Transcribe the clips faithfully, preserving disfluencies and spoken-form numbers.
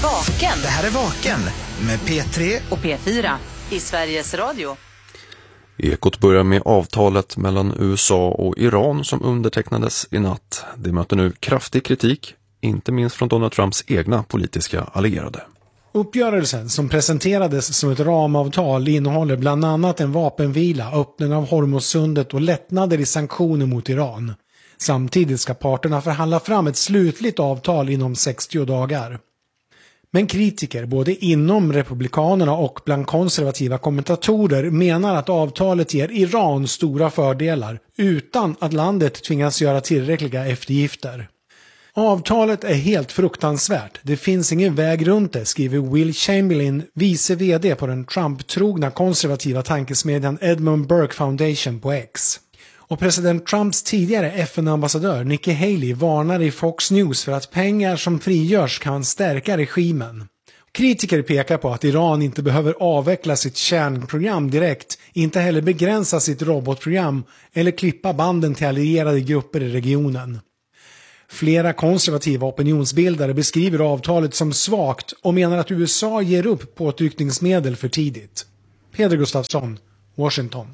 Vaken. Det här är Vaken med P tre och P fyra i Sveriges Radio. Ekot börjar med avtalet mellan U S A och Iran som undertecknades i natt. Det möter nu kraftig kritik, inte minst från Donald Trumps egna politiska allierade. Uppgörelsen som presenterades som ett ramavtal innehåller bland annat en vapenvila, öppning av Hormuzsundet och lättnader i sanktioner mot Iran. Samtidigt ska parterna förhandla fram ett slutligt avtal inom sextio dagar. Men kritiker både inom republikanerna och bland konservativa kommentatorer menar att avtalet ger Iran stora fördelar utan att landet tvingas göra tillräckliga eftergifter. Avtalet är helt fruktansvärt. Det finns ingen väg runt det, skriver Will Chamberlain, vice vd på den Trump-trogna konservativa tankesmedjan Edmund Burke Foundation på X. Och president Trumps tidigare F N-ambassadör Nikki Haley varnar i Fox News för att pengar som frigörs kan stärka regimen. Kritiker pekar på att Iran inte behöver avveckla sitt kärnprogram direkt, inte heller begränsa sitt robotprogram eller klippa banden till allierade grupper i regionen. Flera konservativa opinionsbildare beskriver avtalet som svagt och menar att U S A ger upp påtryckningsmedel för tidigt. Peder Gustafsson, Washington.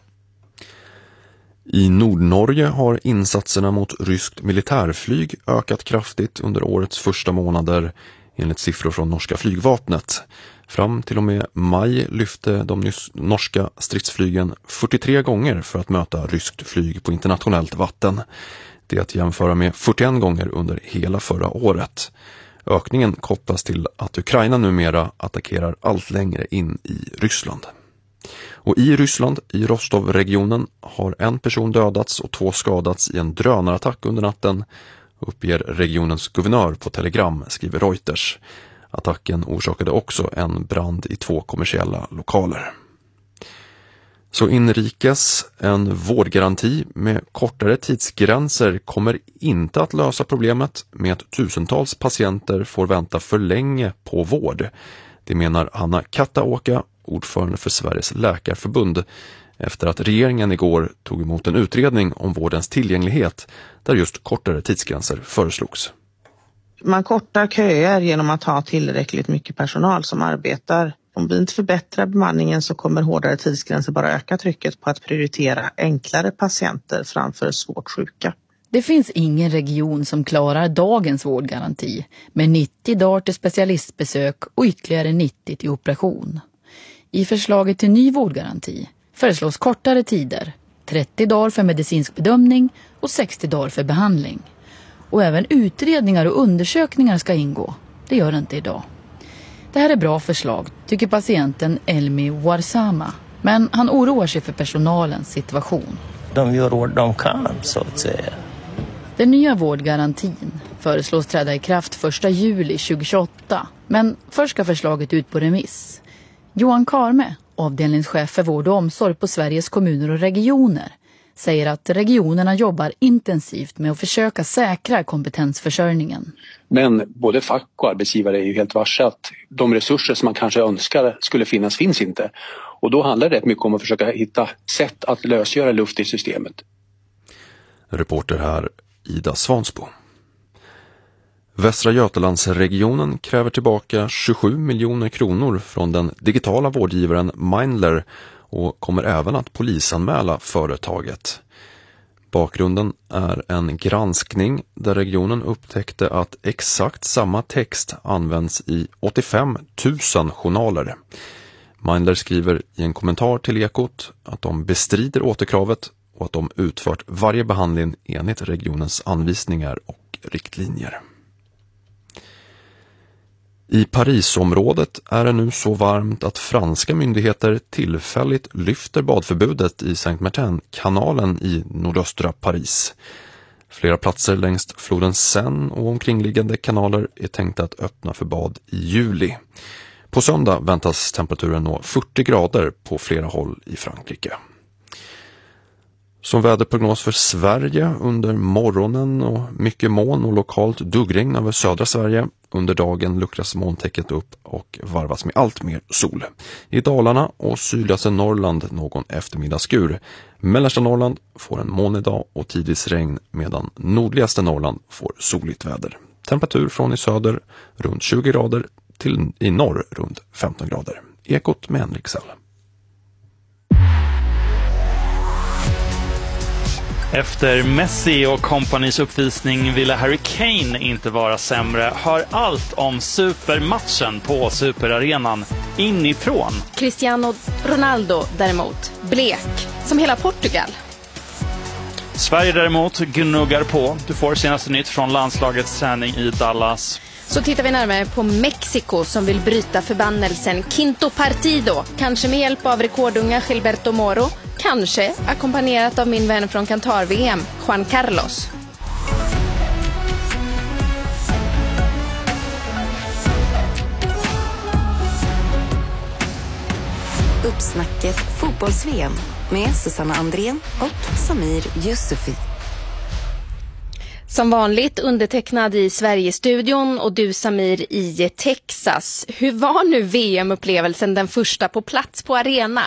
I Nordnorge har insatserna mot ryskt militärflyg ökat kraftigt under årets första månader enligt siffror från norska flygvapnet. Fram till och med maj lyfte de norska stridsflygen fyrtiotre gånger för att möta ryskt flyg på internationellt vatten. Det är att jämföra med fyrtioen gånger under hela förra året. Ökningen kopplas till att Ukraina numera attackerar allt längre in i Ryssland. Och i Ryssland, i Rostov-regionen, har en person dödats och två skadats i en drönarattack under natten, uppger regionens guvernör på Telegram, skriver Reuters. Attacken orsakade också en brand i två kommersiella lokaler. Så inrikes, en vårdgaranti med kortare tidsgränser kommer inte att lösa problemet med att tusentals patienter får vänta för länge på vård. Det menar Hanna Kattaåka, ordförande för Sveriges läkarförbund, efter att regeringen igår tog emot en utredning om vårdens tillgänglighet där just kortare tidsgränser föreslogs. Man kortar köer genom att ha tillräckligt mycket personal som arbetar. Om vi inte förbättrar bemanningen så kommer hårdare tidsgränser bara öka trycket på att prioritera enklare patienter framför svårt sjuka. Det finns ingen region som klarar dagens vårdgaranti med nittio dagar till specialistbesök och ytterligare nittio till operation. I förslaget till ny vårdgaranti föreslås kortare tider, trettio dagar för medicinsk bedömning och sextio dagar för behandling. Och även utredningar och undersökningar ska ingå. Det gör det inte idag. Det här är bra förslag, tycker patienten Elmi Warsama. Men han oroar sig för personalens situation. De gör vad de kan, så att säga. Den nya vårdgarantin föreslås träda i kraft första juli tjugohundratjugoåtta. Men först ska förslaget ut på remiss. Johan Karme, avdelningschef för vård och omsorg på Sveriges kommuner och regioner, säger att regionerna jobbar intensivt med att försöka säkra kompetensförsörjningen. Men både fack och arbetsgivare är ju helt varse att de resurser som man kanske önskar skulle finnas finns inte. Och då handlar det rätt mycket om att försöka hitta sätt att lösgöra luft i systemet. Reporter här Ida Svansbo. Västra Götalandsregionen kräver tillbaka tjugosju miljoner kronor från den digitala vårdgivaren Mindler och kommer även att polisanmäla företaget. Bakgrunden är en granskning där regionen upptäckte att exakt samma text används i åttiofem tusen journaler. Mindler skriver i en kommentar till Ekot att de bestrider återkravet och att de utfört varje behandling enligt regionens anvisningar och riktlinjer. I Parisområdet är det nu så varmt att franska myndigheter tillfälligt lyfter badförbudet i Saint-Martin-kanalen i nordöstra Paris. Flera platser längs floden Seine och omkringliggande kanaler är tänkta att öppna för bad i juli. På söndag väntas temperaturen nå fyrtio grader på flera håll i Frankrike. Som väderprognos för Sverige under morgonen och mycket moln och lokalt duggregn över södra Sverige. Under dagen luckras molntäcket upp och varvas med allt mer sol. I Dalarna och sydligaste Norrland någon eftermiddagsskur. Mellersta Norrland får en molnig dag och tidvis regn medan nordligaste Norrland får soligt väder. Temperatur från i söder runt tjugo grader till i norr runt femton grader. Ekot med Henrik Sell. Efter Messi och kompanys uppvisning ville Harry Kane inte vara sämre. Hör allt om supermatchen på Superarenan inifrån. Cristiano Ronaldo däremot, blek, som hela Portugal. Sverige däremot gnuggar på. Du får senaste nytt från landslagets träning i Dallas. Så tittar vi närmare på Mexiko som vill bryta förbannelsen Quinto Partido. Kanske med hjälp av rekordunga Gilberto Moro. Kanske ackompanjerat av min vän från Kantar-V M, Juan Carlos. Uppsnacket fotbolls-V M med Susanna Andrén och Samir Yusufi. Som vanligt undertecknad i Sverigestudion och du Samir i Texas. Hur var nu V M-upplevelsen den första på plats på arena?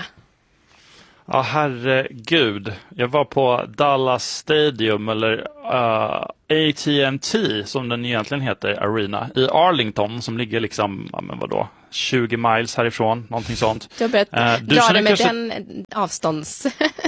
Ja, herregud. Jag var på Dallas Stadium, eller uh, A T and T som den egentligen heter, Arena, i Arlington som ligger liksom, ja men vadå, tjugo miles härifrån, någonting sånt. Du har börjat uh, dra det med kanske... den avstånds...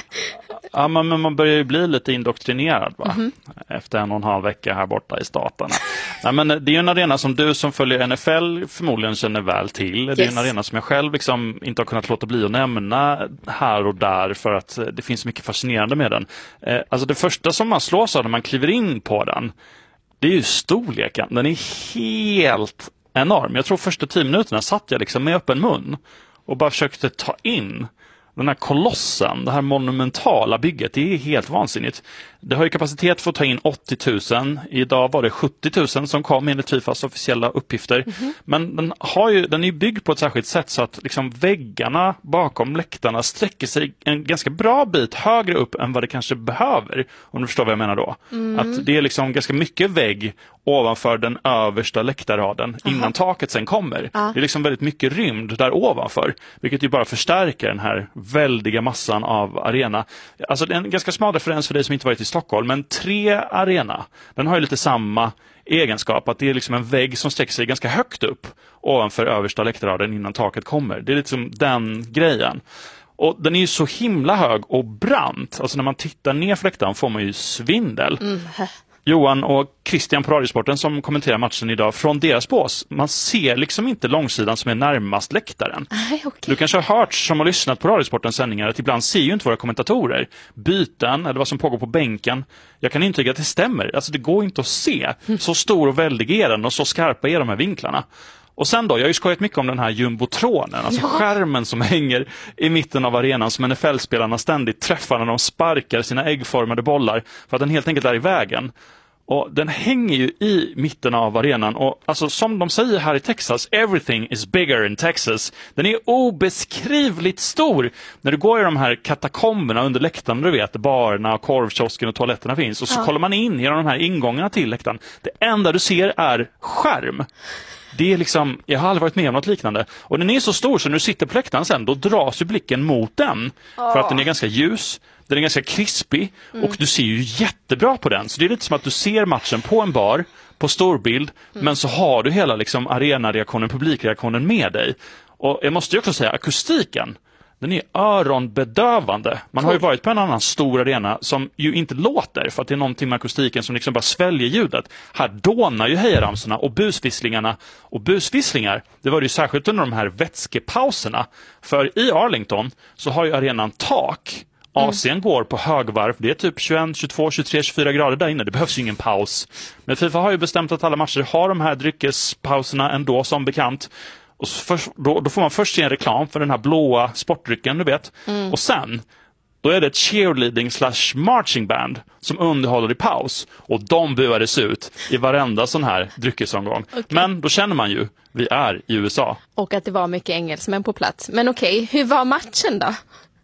Ja, men, men man börjar ju bli lite indoktrinerad va? Mm-hmm. Efter en och en halv vecka här borta i staterna. Nej, men det är ju en arena som du som följer N F L förmodligen känner väl till. Det är Yes. en arena som jag själv liksom inte har kunnat låta bli att nämna här och där för att det finns mycket fascinerande med den. Eh, alltså det första som man slås av när man kliver in på den, det är ju storleken. Den är helt enorm. Jag tror första tio minuterna satt jag liksom med öppen mun och bara försökte ta in den här kolossen, det här monumentala bygget. Det är helt vansinnigt. Det har ju kapacitet för att ta in åttio tusen. Idag var det sjuttio tusen som kom enligt Fifas officiella uppgifter. Mm-hmm. Men den, har ju, den är ju byggd på ett särskilt sätt så att liksom väggarna bakom läktarna sträcker sig en ganska bra bit högre upp än vad det kanske behöver. Om du förstår vad jag menar då. Mm. Att det är liksom ganska mycket vägg ovanför den översta läktarraden innan Aha. taket sen kommer. Ja. Det är liksom väldigt mycket rymd där ovanför. Vilket ju bara förstärker den här väldiga massan av arena. Alltså det är en ganska smal referens för dig som inte varit i Stockholm, men tre arena, den har ju lite samma egenskap, att det är liksom en vägg som sträcker sig ganska högt upp ovanför översta läktarraden innan taket kommer. Det är liksom den grejen. Och den är ju så himla hög och brant. Alltså när man tittar ner för läktaren får man ju svindel. Mm. Johan och Christian på Radiosporten som kommenterar matchen idag från deras bås. Man ser liksom inte långsidan som är närmast läktaren. Aj, okay. Du kanske har hört som har lyssnat på Radiosportens sändningar att ibland ser ju inte våra kommentatorer byten eller vad som pågår på bänken. Jag kan intyga att det stämmer. Alltså det går inte att se. Så stor och väldig är den och så skarpa är de här vinklarna. Och sen då, jag har ju skojat mycket om den här jumbotronen, alltså ja. skärmen som hänger i mitten av arenan som N F L-spelarna ständigt träffar när de sparkar sina äggformade bollar för att den helt enkelt är i vägen. Och den hänger ju i mitten av arenan och alltså som de säger här i Texas, everything is bigger in Texas. Den är obeskrivligt stor. När du går i de här katakomberna under läktaren, du vet, barerna, korvkiosken och toaletterna finns och så ja. kollar man in genom de här ingångarna till läktaren. Det enda du ser är skärm. Det är liksom, jag har aldrig varit med om något liknande. Och den är så stor så när du sitter på läktaren sen, då dras ju blicken mot den. Oh. För att den är ganska ljus, den är ganska krispig mm. och du ser ju jättebra på den. Så det är lite som att du ser matchen på en bar, på storbild, mm. men så har du hela liksom arenareaktionen, publikreaktionen med dig. Och jag måste ju också säga, akustiken, den är öronbedövande. Man har ju varit på en annan stor arena som ju inte låter för att det är någonting med akustiken som liksom bara sväljer ljudet. Här dånar ju hejaramsorna och busvisslingarna. Och busvisslingar, det var ju särskilt under de här vätskepauserna. För i Arlington så har ju arenan tak. A C:n mm. går på högvarv. Det är typ tjugoett, tjugotvå, tjugotre, tjugofyra grader där inne. Det behövs ju ingen paus. Men FIFA har ju bestämt att alla matcher har de här dryckespauserna ändå som bekant. Och först, då, då får man först se en reklam för den här blåa sportdrycken, du vet. Mm. Och sen, då är det ett cheerleading slash marching band som underhåller i paus. Och de buades ut i varenda sån här dryckesomgång. Okay. Men då känner man ju, vi är i U S A. Och att det var mycket engelsmän på plats. Men okej, okay, hur var matchen då?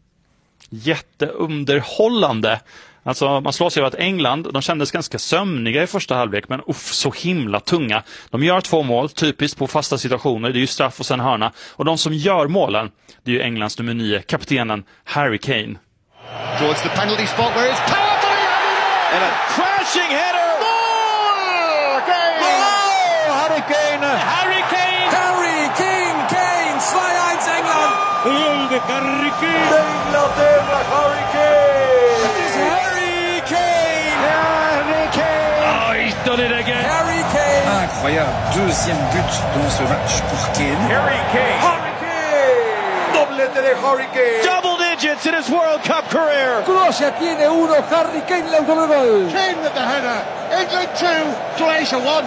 Jätteunderhållande. Alltså man slår sig av att England, de kändes ganska sömniga i första halvlek, men uff, så himla tunga. De gör två mål, typiskt på fasta situationer, det är ju straff och sen hörna. Och de som gör målen, det är ju Englands nummer nio, kaptenen Harry Kane. Towards the penalty spot where it's powerfully and a crashing header. More! Kane! Oh, Harry Kane! Harry Kane! Harry Harry Kane! De Inglaterra, Harry Kane! It's Harry Kane! Harry Kane! Oh, he's done it again! Harry Kane! Incroyable, deuxième but dans ce match pour Kane. Harry Kane! Harry Kane! Doblete de Harry Kane! Double digits in his World Cup career! Croacia tiene uno, Harry Kane le autogol! Kane with the header. England two, Croatia one.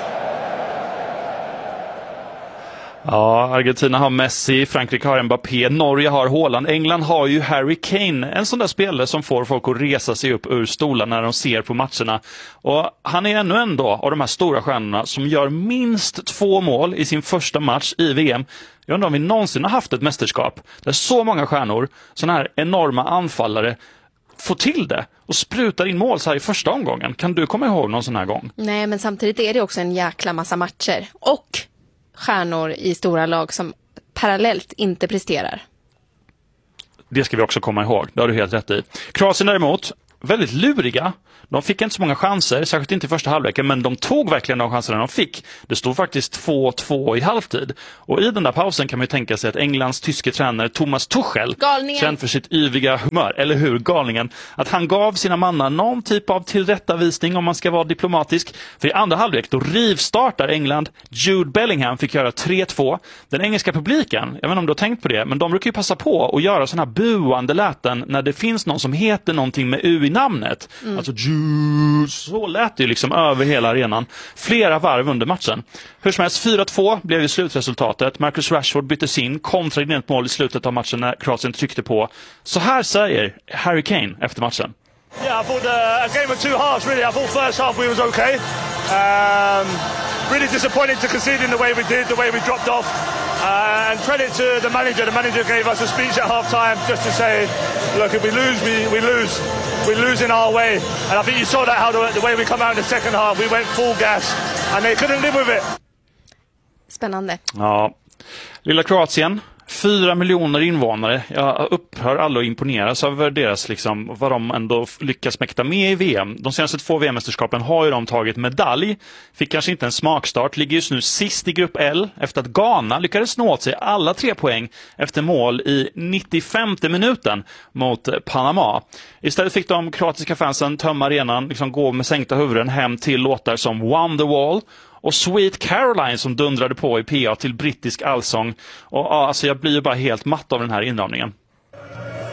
Ja, Argentina har Messi, Frankrike har Mbappé, Norge har Haaland, England har ju Harry Kane, en sån där spelare som får folk att resa sig upp ur stolen när de ser på matcherna. Och han är ännu en då av de här stora stjärnorna som gör minst två mål i sin första match i V M. Jag undrar om vi någonsin har haft ett mästerskap där så många stjärnor, såna här enorma anfallare, får till det och sprutar in mål så här i första omgången. Kan du komma ihåg någon sån här gång? Nej, men samtidigt är det också en jäkla massa matcher. Och stjärnor i stora lag som parallellt inte presterar. Det ska vi också komma ihåg, det har du helt rätt i. Kroatien däremot, väldigt luriga. De fick inte så många chanser, särskilt inte i första halvleken, men de tog verkligen de chanserna de fick. Det stod faktiskt två två i halvtid. Och i den där pausen kan man ju tänka sig att Englands tyske tränare Thomas Tuchel, galningen, känd för sitt yviga humör, eller hur, galningen, att han gav sina mannar någon typ av tillrättavisning om man ska vara diplomatisk. För i andra halvlek då rivstartar England. Jude Bellingham fick göra tre två. Den engelska publiken, jag vet inte om du har tänkt på det, men de brukar ju passa på att göra såna här buande läten när det finns någon som heter någonting med U i namnet. Mm. Alltså Jude. Så lät det ju liksom över hela arenan. Flera varv under matchen. Hur som helst, fyra två blev ju slutresultatet. Marcus Rashford byttes in, kontrade in ett mål i slutet av matchen när Kroatien tryckte på. Så här säger Harry Kane efter matchen. Yeah, I thought uh, a game of two halves really. I thought first half we was okay. Um, really disappointed to concede in the way we did, the way we dropped off. Uh, and credit to the manager. The manager gave us a speech at half time just to say, look, if we lose, we, we lose. We lose in our way. And I think you saw that how the, the way we come out in the second half, we went full gas and they couldn't live with it. Spännande. Ja, lilla Kroatien. Fyra miljoner invånare. Jag upphör aldrig att imponeras över deras, liksom, vad de ändå lyckas mäkta med i V M. De senaste två V M-mästerskapen har ju de tagit medalj. Fick kanske inte en smakstart. Ligger just nu sist i grupp L efter att Ghana lyckades nå åt sig alla tre poäng efter mål i nittiofemte minuten mot Panama. Istället fick de kroatiska fansen tömma arenan, liksom gå med sänkta huvuden hem till låtar som Wonderwall och Sweet Caroline som dundrade på i P A till brittisk allsång. Och ja, alltså jag blir ju bara helt matt av den här inramningen.